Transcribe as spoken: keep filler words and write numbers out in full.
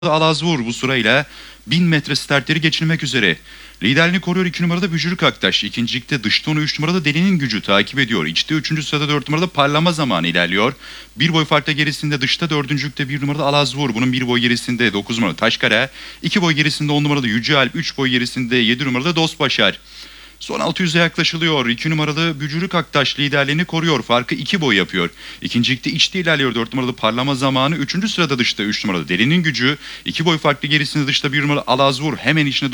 Alazvur bu sırayla bin metre startleri geçirmek üzere. Liderliğini koruyor iki numarada Bücürük Aktaş. İkincilikte dışta onu üç numarada Delinin Gücü takip ediyor. İçte üçüncü sırada dört numarada Parlama Zamanı ilerliyor. Bir boy farkla gerisinde dışta dördüncülükte bir numarada Alazvur. Bunun bir boy gerisinde dokuz numarada Taşkara. iki boy gerisinde on numarada Yüce Alp. üç boy gerisinde yedi numarada Dost Başar. Son altı yüze yaklaşılıyor. iki numaralı Bücürük Aktaş liderliğini koruyor. Farkı iki boy yapıyor. İkincilikte içte ilerliyor dört numaralı Parlama Zamanı. Üçüncü sırada dışta üç numarada Delinin Gücü. iki boy farklı gerisinde dışta bir numaralı Alazvur. Hemen içinde